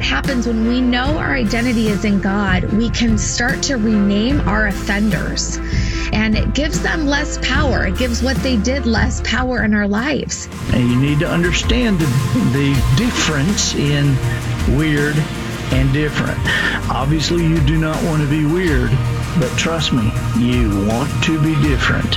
happens when we know our identity is in God, we can start to rename our offenders. And it gives them less power. It gives what they did less power in our lives. And you need to understand the difference in weird and different. Obviously, you do not want to be weird, but trust me, you want to be different.